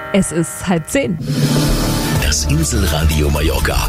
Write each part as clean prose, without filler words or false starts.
Es ist 9:30. Das Inselradio Mallorca.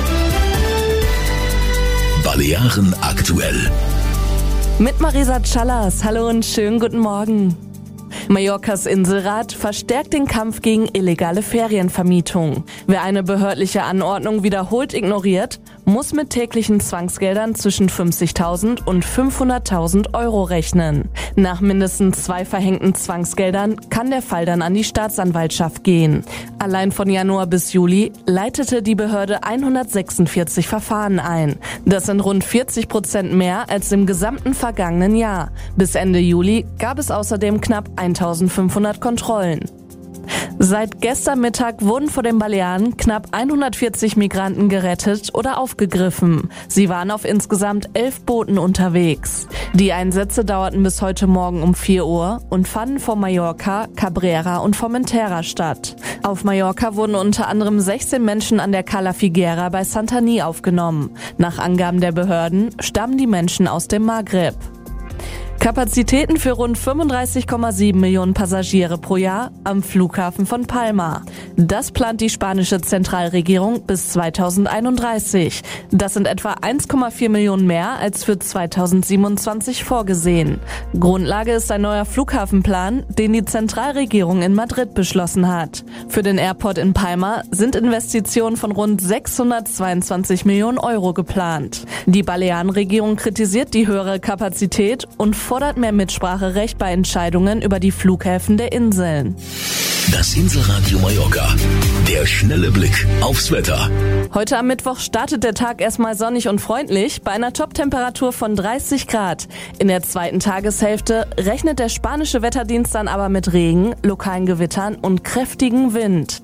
Balearen aktuell. Mit Marisa Callas. Hallo und schönen guten Morgen. Mallorcas Inselrat verstärkt den Kampf gegen illegale Ferienvermietung. Wer eine behördliche Anordnung wiederholt ignoriert, muss mit täglichen Zwangsgeldern zwischen 50.000 und 500.000 Euro rechnen. Nach mindestens 2 verhängten Zwangsgeldern kann der Fall dann an die Staatsanwaltschaft gehen. Allein von Januar bis Juli leitete die Behörde 146 Verfahren ein. Das sind rund 40% mehr als im gesamten vergangenen Jahr. Bis Ende Juli gab es außerdem knapp 1.500 Kontrollen. Seit gestern Mittag wurden vor den Balearen knapp 140 Migranten gerettet oder aufgegriffen. Sie waren auf insgesamt 11 Booten unterwegs. Die Einsätze dauerten bis heute Morgen um 4 Uhr und fanden vor Mallorca, Cabrera und Formentera statt. Auf Mallorca wurden unter anderem 16 Menschen an der Cala Figuera bei Santanyí aufgenommen. Nach Angaben der Behörden stammen die Menschen aus dem Maghreb. Kapazitäten für rund 35,7 Millionen Passagiere pro Jahr am Flughafen von Palma. Das plant die spanische Zentralregierung bis 2031. Das sind etwa 1,4 Millionen mehr als für 2027 vorgesehen. Grundlage ist ein neuer Flughafenplan, den die Zentralregierung in Madrid beschlossen hat. Für den Airport in Palma sind Investitionen von rund 622 Millionen Euro geplant. Die Balearenregierung kritisiert die höhere Kapazität und fordert mehr Mitspracherecht bei Entscheidungen über die Flughäfen der Inseln. Das Inselradio Mallorca. Der schnelle Blick aufs Wetter. Heute am Mittwoch startet der Tag erstmal sonnig und freundlich bei einer Toptemperatur von 30 Grad. In der zweiten Tageshälfte rechnet der spanische Wetterdienst dann aber mit Regen, lokalen Gewittern und kräftigem Wind.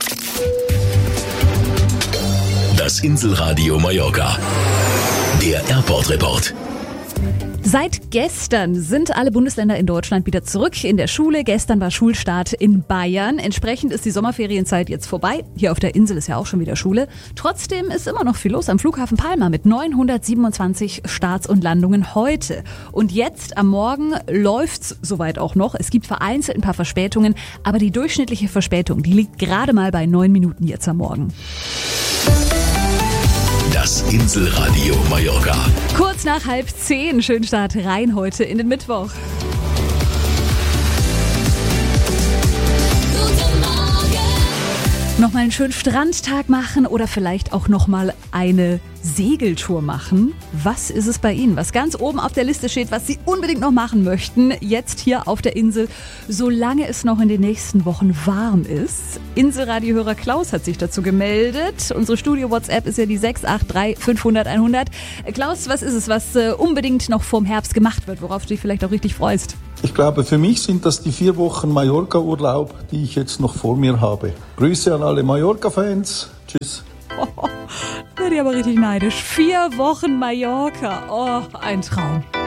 Das Inselradio Mallorca. Der Airport Report. Seit gestern sind alle Bundesländer in Deutschland wieder zurück in der Schule. Gestern war Schulstart in Bayern. Entsprechend ist die Sommerferienzeit jetzt vorbei. Hier auf der Insel ist ja auch schon wieder Schule. Trotzdem ist immer noch viel los am Flughafen Palma mit 927 Starts und Landungen heute. Und jetzt am Morgen läuft's soweit auch noch. Es gibt vereinzelt ein paar Verspätungen, aber die durchschnittliche Verspätung, die liegt gerade mal bei 9 Minuten jetzt am Morgen. Das Inselradio Mallorca. Kurz nach 9:30, schönen Start rein heute in den Mittwoch. Nochmal einen schönen Strandtag machen oder vielleicht auch nochmal eine Segeltour machen. Was ist es bei Ihnen, was ganz oben auf der Liste steht, was Sie unbedingt noch machen möchten, jetzt hier auf der Insel, solange es noch in den nächsten Wochen warm ist? Inselradiohörer Klaus hat sich dazu gemeldet. Unsere Studio-WhatsApp ist ja die 683 500 100. Klaus, was ist es, was unbedingt noch vorm Herbst gemacht wird, worauf du dich vielleicht auch richtig freust? Ich glaube, für mich sind das die 4 Wochen Mallorca-Urlaub, die ich jetzt noch vor mir habe. Grüße an alle Mallorca-Fans. Tschüss. Werde ich aber richtig neidisch. 4 Wochen Mallorca. Oh, ein Traum.